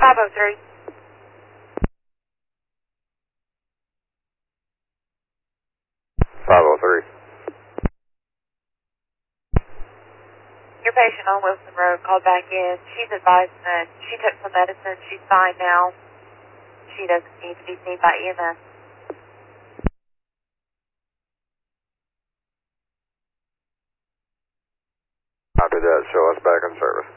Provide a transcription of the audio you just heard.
503. Your patient on Wilson Road called back in. She's advised that she took some medicine. She's fine now. She doesn't need to be seen by EMS. Copy that. Show us back in service.